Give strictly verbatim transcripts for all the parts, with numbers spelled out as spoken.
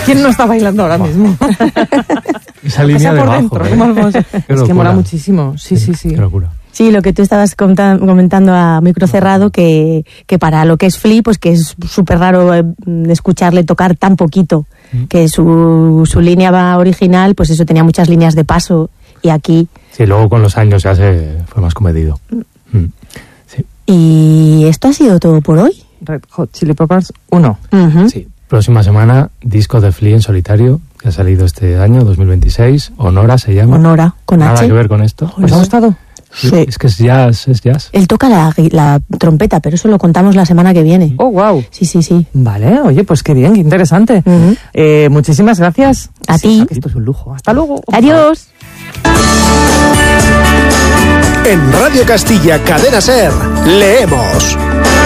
¿Quién no está bailando ahora mismo? Esa línea de abajo, ¿eh? Es que mola muchísimo, sí, sí, sí. Qué locura. Sí, lo que tú estabas comentando a micro cerrado, que, que para lo que es Flea, pues que es súper raro escucharle tocar tan poquito, mm. que su, su línea va original, pues eso, tenía muchas líneas de paso, y aquí... Sí, luego con los años ya se fue más comedido. Mm. Sí. Y esto ha sido todo por hoy. Red Hot Chili Peppers uno. Uh-huh. Sí. Próxima semana, disco de Flea en solitario, que ha salido este año, dos mil veintiséis. Honora se llama. Honora, con Nada H. que ver con esto. ¿Os ha gustado? Sí. Sí. Es que es jazz, es jazz. Él toca la, la trompeta, pero eso lo contamos la semana que viene. Oh, wow. Sí, sí, sí. Vale, oye, pues qué bien, qué interesante. Uh-huh. eh, muchísimas gracias. A sí, ti. Esto es un lujo. Hasta luego. Adiós. En Radio Castilla, Cadena SER, leemos.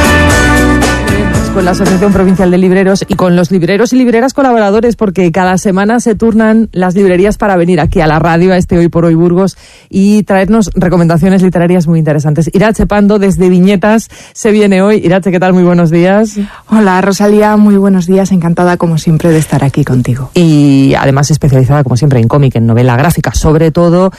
Con la Asociación Provincial de Libreros y con los libreros y libreras colaboradores, porque cada semana se turnan las librerías para venir aquí a la radio, a este Hoy por Hoy Burgos, y traernos recomendaciones literarias muy interesantes. Irache Pando, desde Viñetas, se viene hoy. Irache, ¿qué tal? Muy buenos días. Hola, Rosalía, muy buenos días. Encantada, como siempre, de estar aquí contigo. Y además especializada, como siempre, en cómic, en novela gráfica, sobre todo,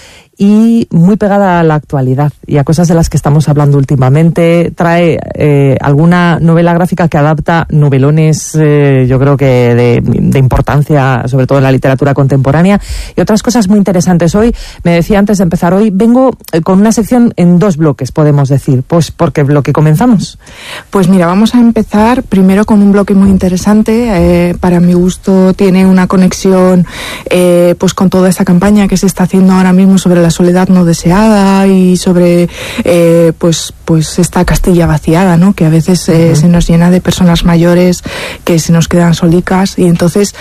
y muy pegada a la actualidad y a cosas de las que estamos hablando últimamente. Trae eh, alguna novela gráfica que adapta novelones, eh, yo creo que de, de importancia, sobre todo en la literatura contemporánea, y otras cosas muy interesantes. Hoy, me decía antes de empezar, hoy vengo con una sección en dos bloques, podemos decir. Pues, ¿por qué bloque comenzamos? Pues mira, vamos a empezar primero con un bloque muy interesante. Eh, para mi gusto tiene una conexión eh, pues con toda esta campaña que se está haciendo ahora mismo sobre la soledad no deseada y sobre eh, pues pues esta Castilla vaciada, ¿no? Que a veces eh, uh-huh. se nos llena de personas mayores que se nos quedan solicas, y entonces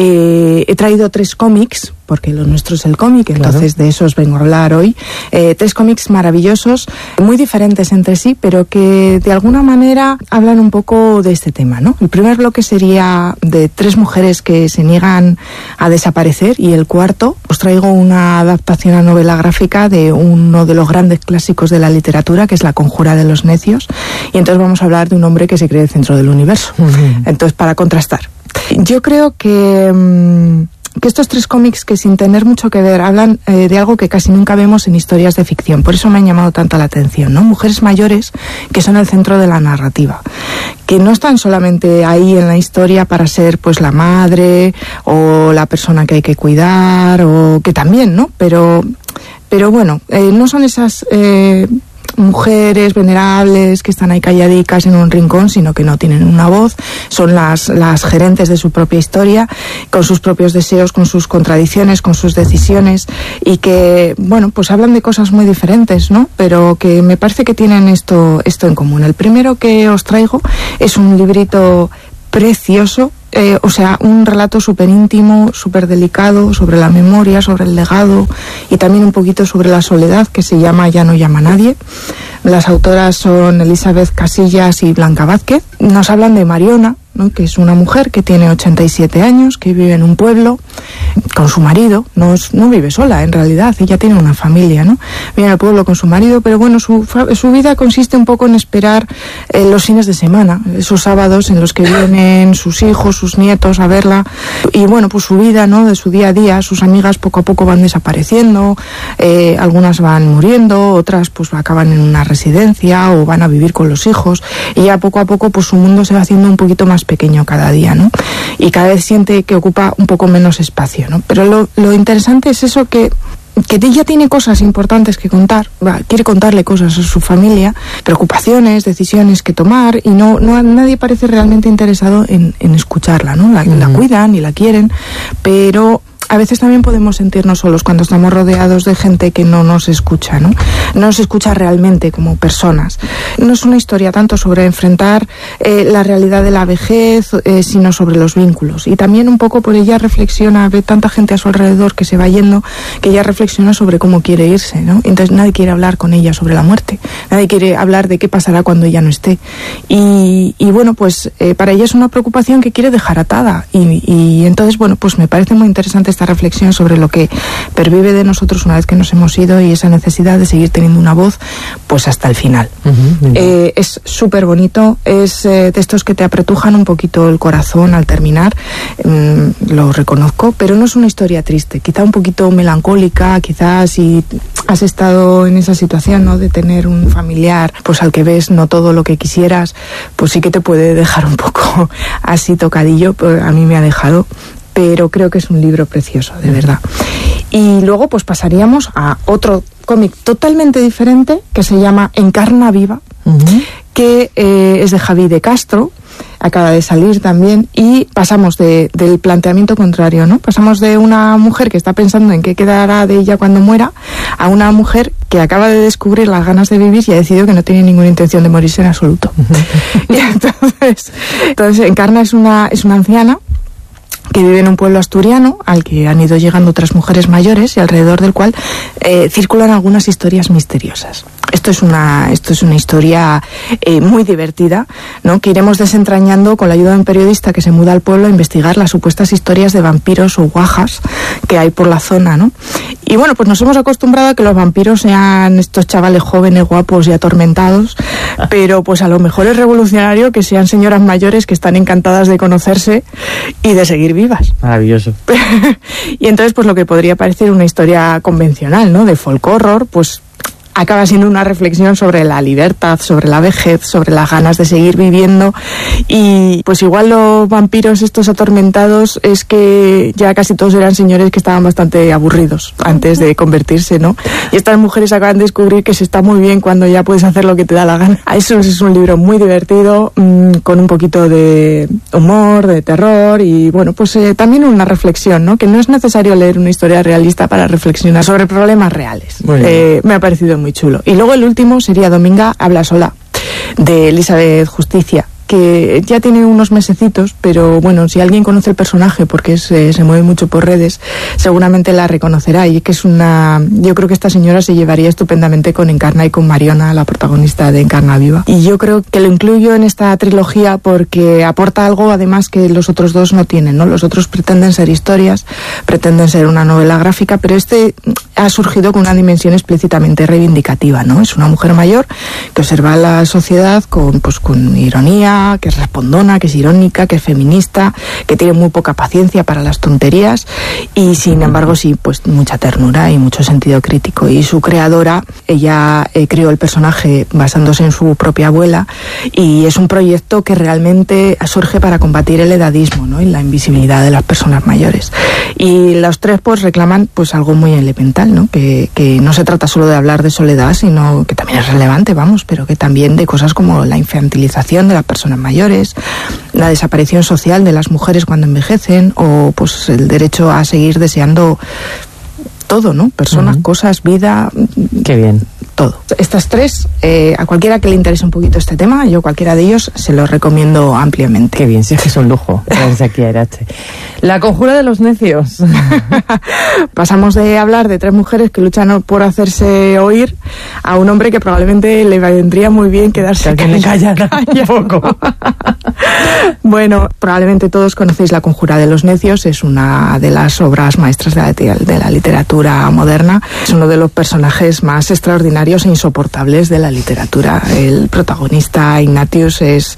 eh, he traído tres cómics, porque lo nuestro es el cómic, claro. Entonces de eso os vengo a hablar hoy. Eh, tres cómics maravillosos, muy diferentes entre sí, pero que de alguna manera hablan un poco de este tema, ¿no? El primer bloque sería de tres mujeres que se niegan a desaparecer, y el cuarto os traigo una adaptación a novela gráfica de uno de los grandes clásicos de la literatura, que es La Conjura de los Necios, y entonces vamos a hablar de un hombre que se cree el centro del universo. Uh-huh. Entonces, para contrastar, yo creo que... Mmm, que estos tres cómics, que sin tener mucho que ver, hablan eh, de algo que casi nunca vemos en historias de ficción. Por eso me han llamado tanto la atención, ¿no? Mujeres mayores que son el centro de la narrativa, que no están solamente ahí en la historia para ser pues la madre o la persona que hay que cuidar, o que también, ¿no? Pero, pero bueno, eh, no son esas... Eh, mujeres venerables que están ahí calladicas en un rincón, sino que no tienen una voz, son las, las gerentes de su propia historia, con sus propios deseos, con sus contradicciones, con sus decisiones, y que, bueno, pues hablan de cosas muy diferentes, ¿no? Pero que me parece que tienen esto, esto en común. El primero que os traigo es un librito precioso, eh, o sea, un relato súper íntimo, súper delicado, sobre la memoria, sobre el legado, y también un poquito sobre la soledad, que se llama Ya no llama a nadie. Las autoras son Elizabeth Casillas y Blanca Vázquez. Nos hablan de Mariona, ¿no? Que es una mujer que tiene ochenta y siete años, que vive en un pueblo con su marido. No, es, no vive sola, en realidad, ella tiene una familia, ¿no? Vive en el pueblo con su marido, pero bueno, su, su vida consiste un poco en esperar eh, los fines de semana, esos sábados en los que vienen sus hijos, sus nietos a verla, y bueno, pues su vida, ¿no? De su día a día. Sus amigas poco a poco van desapareciendo, eh, algunas van muriendo, otras pues acaban en una residencia o van a vivir con los hijos, y ya poco a poco pues su mundo se va haciendo un poquito más pequeño cada día, ¿no? Y cada vez siente que ocupa un poco menos espacio, ¿no? Pero lo, lo interesante es eso, que que ella tiene cosas importantes que contar, va, quiere contarle cosas a su familia, preocupaciones, decisiones que tomar, y no, no nadie parece realmente interesado en, en escucharla, ¿no? La, uh-huh. la cuidan y la quieren, pero a veces también podemos sentirnos solos cuando estamos rodeados de gente que no nos escucha, ¿no? No nos escucha realmente como personas. No es una historia tanto sobre enfrentar eh, la realidad de la vejez, eh, sino sobre los vínculos. Y también un poco por ella reflexiona, ve tanta gente a su alrededor que se va yendo, que ella reflexiona sobre cómo quiere irse, ¿no? Entonces nadie quiere hablar con ella sobre la muerte, nadie quiere hablar de qué pasará cuando ella no esté. Y, y bueno, pues eh, para ella es una preocupación que quiere dejar atada. Y, y entonces, bueno, pues me parece muy interesante esta esta reflexión sobre lo que pervive de nosotros una vez que nos hemos ido y esa necesidad de seguir teniendo una voz pues hasta el final. Uh-huh, eh, es súper bonito, es eh, de estos que te apretujan un poquito el corazón al terminar, mm, lo reconozco, pero no es una historia triste, quizá un poquito melancólica, quizás si has estado en esa situación, ¿no?, de tener un familiar pues al que ves no todo lo que quisieras, pues sí que te puede dejar un poco así tocadillo, pues a mí me ha dejado, pero creo que es un libro precioso, de verdad. Y luego pues pasaríamos a otro cómic totalmente diferente que se llama Encarna Viva, uh-huh. que eh, es de Javi de Castro, acaba de salir también, y pasamos de, del planteamiento contrario, ¿no? Pasamos de una mujer que está pensando en qué quedará de ella cuando muera, a una mujer que acaba de descubrir las ganas de vivir y ha decidido que no tiene ninguna intención de morirse en absoluto. Y entonces, entonces Encarna es una, es una anciana que vive en un pueblo asturiano al que han ido llegando otras mujeres mayores y alrededor del cual eh, circulan algunas historias misteriosas. Esto es una, esto es una historia eh, muy divertida, ¿no?, que iremos desentrañando con la ayuda de un periodista que se muda al pueblo a investigar las supuestas historias de vampiros o guajas que hay por la zona, ¿no? Y bueno, pues nos hemos acostumbrado a que los vampiros sean estos chavales jóvenes, guapos y atormentados, pero pues a lo mejor es revolucionario que sean señoras mayores que están encantadas de conocerse y de seguir vivas. Maravilloso. Y entonces pues lo que podría parecer una historia convencional, ¿no?, de folk horror, pues acaba siendo una reflexión sobre la libertad, sobre la vejez, sobre las ganas de seguir viviendo. Y pues igual los vampiros estos atormentados es que ya casi todos eran señores que estaban bastante aburridos antes de convertirse, ¿no? Y estas mujeres acaban de descubrir que se está muy bien cuando ya puedes hacer lo que te da la gana. Eso es un libro muy divertido, mmm, con un poquito de humor, de terror y bueno, pues eh, también una reflexión, ¿no? Que no es necesario leer una historia realista para reflexionar sobre problemas reales. Eh, me ha parecido muy chulo. Y luego el último sería Dominga habla sola, de Elizabeth Justicia, que ya tiene unos mesecitos, pero bueno, si alguien conoce el personaje porque es, eh, se mueve mucho por redes, seguramente la reconocerá. Y que es una, yo creo que esta señora se llevaría estupendamente con Encarna y con Mariona, la protagonista de Encarna Viva. Y yo creo que lo incluyo en esta trilogía porque aporta algo además que los otros dos no tienen, ¿no? Los otros pretenden ser historias, pretenden ser una novela gráfica, pero este ha surgido con una dimensión explícitamente reivindicativa, ¿no? Es una mujer mayor que observa la sociedad con, pues, con ironía, que es respondona, que es irónica, que es feminista, que tiene muy poca paciencia para las tonterías y sin embargo sí, pues mucha ternura y mucho sentido crítico. Y su creadora, ella eh, creó el personaje basándose en su propia abuela y es un proyecto que realmente surge para combatir el edadismo, ¿no?, y la invisibilidad de las personas mayores. Y los tres pues reclaman pues algo muy elemental, ¿no?, que, que no se trata solo de hablar de soledad, sino que también es relevante, vamos, pero que también de cosas como la infantilización de las personas mayores, la desaparición social de las mujeres cuando envejecen o pues el derecho a seguir deseando todo, ¿no? Personas, uh-huh. cosas, vida. Qué bien. Todo. Estas tres, eh, a cualquiera que le interese un poquito este tema, yo cualquiera de ellos se los recomiendo ampliamente. Qué bien, sí, es que es un lujo. Aquí a Irache. La conjura de los necios. Pasamos de hablar de tres mujeres que luchan por hacerse oír a un hombre que probablemente le vendría muy bien quedarse callado un poco. Bueno, probablemente todos conocéis La conjura de los necios, es una de las obras maestras de la, de la literatura moderna, es uno de los personajes más extraordinarios e insoportables de la literatura. El protagonista, Ignatius, es,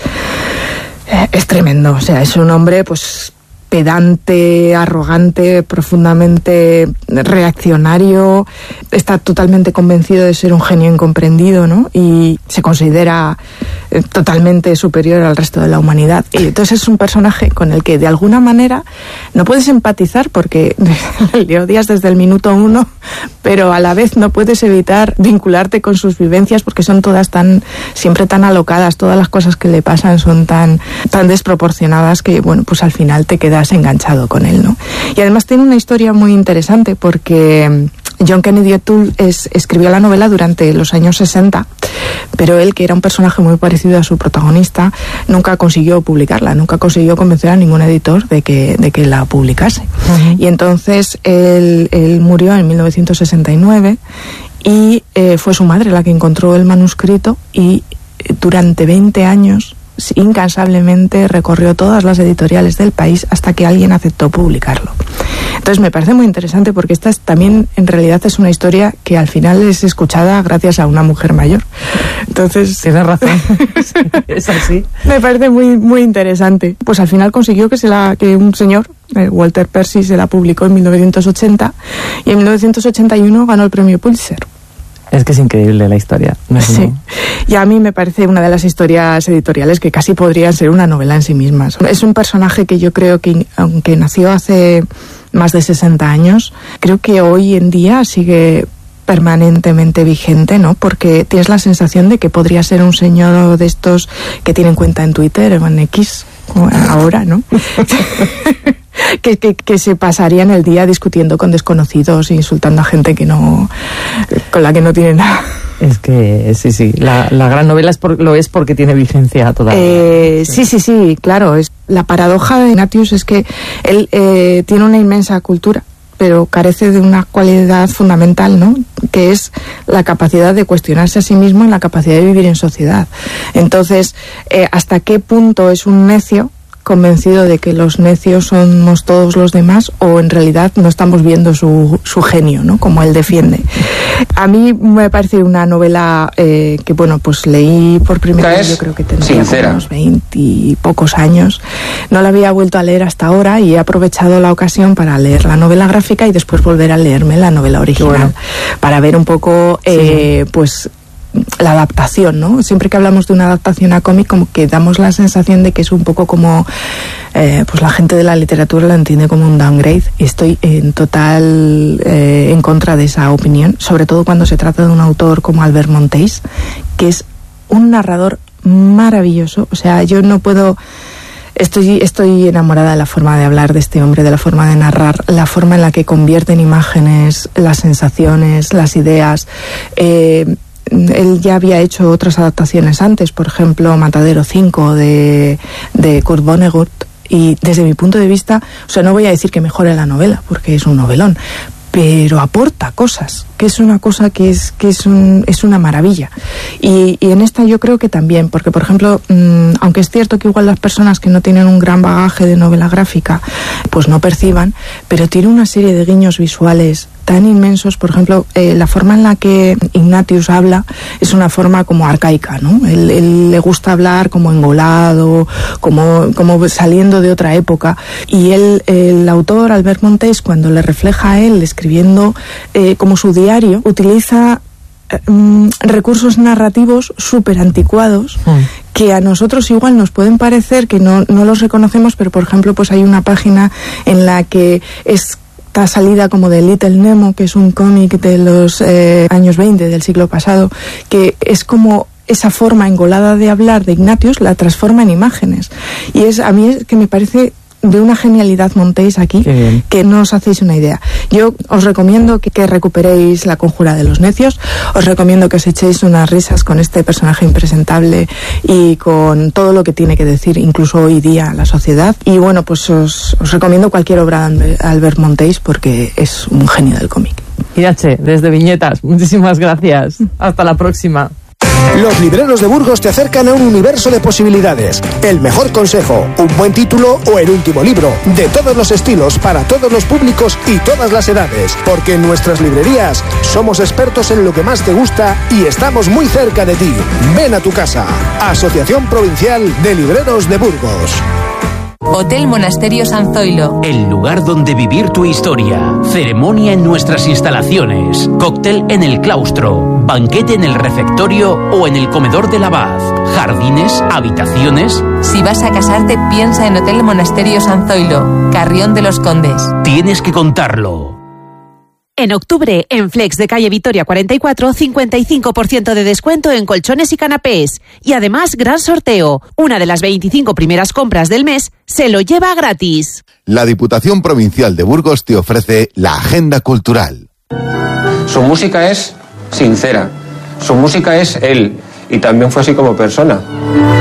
es tremendo, o sea, es un hombre pues pedante, arrogante, profundamente reaccionario, está totalmente convencido de ser un genio incomprendido, ¿no? Y se considera eh, totalmente superior al resto de la humanidad. Y entonces es un personaje con el que de alguna manera no puedes empatizar porque le odias desde el minuto uno, pero a la vez no puedes evitar vincularte con sus vivencias porque son todas tan, siempre tan alocadas, todas las cosas que le pasan son tan, tan desproporcionadas que, bueno, pues al final te quedas enganchado con él, ¿no? Y además tiene una historia muy interesante porque John Kennedy Toole es, escribió la novela durante los años sesenta, pero él, que era un personaje muy parecido a su protagonista, nunca consiguió publicarla, nunca consiguió convencer a ningún editor de que, de que la publicase. Uh-huh. Y entonces él, él murió en mil novecientos sesenta y nueve y eh, fue su madre la que encontró el manuscrito y durante veinte años incansablemente recorrió todas las editoriales del país hasta que alguien aceptó publicarlo. Entonces me parece muy interesante porque esta es, también en realidad es una historia que al final es escuchada gracias a una mujer mayor. Entonces... Tienes razón, es así. Me parece muy, muy interesante. Pues al final consiguió que, se la, que un señor, eh, Walter Percy, se la publicó en mil novecientos ochenta y en mil novecientos ochenta y uno ganó el premio Pulitzer. Es que es increíble la historia. No, sí. no. Y a mí me parece una de las historias editoriales que casi podrían ser una novela en sí mismas. Es un personaje que yo creo que, aunque nació hace más de sesenta años, creo que hoy en día sigue permanentemente vigente, ¿no? Porque tienes la sensación de que podría ser un señor de estos que tienen cuenta en Twitter o en X, ahora, ¿no? Que, que, que se pasarían el día discutiendo con desconocidos e insultando a gente que no, con la que no tiene nada. Es que sí, sí, la, la gran novela es por, lo es porque tiene vigencia todavía. Eh, sí, sí, sí, claro. Es, la paradoja de Ignatius es que él eh, tiene una inmensa cultura, pero carece de una cualidad fundamental, ¿no? Que es la capacidad de cuestionarse a sí mismo y la capacidad de vivir en sociedad. Entonces, eh, ¿hasta qué punto es un necio convencido de que los necios somos todos los demás, o en realidad no estamos viendo su, su genio, ¿no? Como él defiende? A mí me parece una novela eh, que, bueno, pues leí por primera vez, yo creo que tendría como unos veinte y pocos años. No la había vuelto a leer hasta ahora y he aprovechado la ocasión para leer la novela gráfica y después volver a leerme la novela original, bueno, para ver un poco, eh, sí. pues, la adaptación, ¿no? Siempre que hablamos de una adaptación a cómic, como que damos la sensación de que es un poco como, eh, pues la gente de la literatura lo entiende como un downgrade, y estoy en total eh, en contra de esa opinión, sobre todo cuando se trata de un autor como Albert Monteys, que es un narrador maravilloso. O sea, yo no puedo... Estoy, estoy enamorada de la forma de hablar de este hombre, de la forma de narrar, la forma en la que convierte en imágenes las sensaciones, las ideas. Eh, Él ya había hecho otras adaptaciones antes, por ejemplo, Matadero cinco de, de Kurt Vonnegut, y desde mi punto de vista, o sea, no voy a decir que mejore la novela, porque es un novelón, pero aporta cosas, que es una cosa que es que es un, es una maravilla. Y, y en esta yo creo que también, porque por ejemplo, mmm, aunque es cierto que igual las personas que no tienen un gran bagaje de novela gráfica, pues no perciban, pero tiene una serie de guiños visuales tan inmensos. Por ejemplo, eh, la forma en la que Ignatius habla es una forma como arcaica, ¿no? Él, él le gusta hablar como engolado, como, como saliendo de otra época, y él, el autor Albert Monteys, cuando le refleja a él escribiendo eh, como su diario, utiliza um, recursos narrativos súper anticuados, mm. que a nosotros igual nos pueden parecer que no, no los reconocemos, pero por ejemplo, pues hay una página en la que es esta salida como de Little Nemo, que es un cómic de los eh, años veinte del siglo pasado, que es como esa forma engolada de hablar de Ignatius la transforma en imágenes. Y es a mí es que me parece de una genialidad Monteys aquí, que no os hacéis una idea. Yo os recomiendo que, que recuperéis La conjura de los necios, os recomiendo que os echéis unas risas con este personaje impresentable y con todo lo que tiene que decir, incluso hoy día, la sociedad. Y bueno, pues os, os recomiendo cualquier obra de Albert Monteys porque es un genio del cómic. Irache, desde Viñetas, muchísimas gracias. Hasta la próxima. Los libreros de Burgos te acercan a un universo de posibilidades. El mejor consejo, un buen título o el último libro. De todos los estilos, para todos los públicos y todas las edades. Porque en nuestras librerías somos expertos en lo que más te gusta y estamos muy cerca de ti. Ven a tu casa. Asociación Provincial de Libreros de Burgos. Hotel Monasterio San Zoilo. El lugar donde vivir tu historia. Ceremonia en nuestras instalaciones. Cóctel en el claustro. Banquete en el refectorio o en el comedor del abad. Jardines, habitaciones. Si vas a casarte, piensa en Hotel Monasterio San Zoilo, Carrión de los Condes. Tienes que contarlo. En octubre, en Flex de calle Vitoria cuarenta y cuatro, cincuenta y cinco por ciento de descuento en colchones y canapés. Y además, gran sorteo. Una de las veinticinco primeras compras del mes se lo lleva gratis. La Diputación Provincial de Burgos te ofrece la Agenda Cultural. Su música es sincera. Su música es él. Y también fue así como persona.